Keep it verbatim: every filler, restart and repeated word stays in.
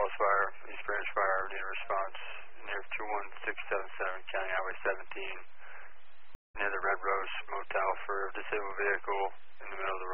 Falls Fire, East Branch Fire, need a response near two one six seven seven County Highway seventeen, near the Red Rose Motel for a disabled vehicle in the middle of the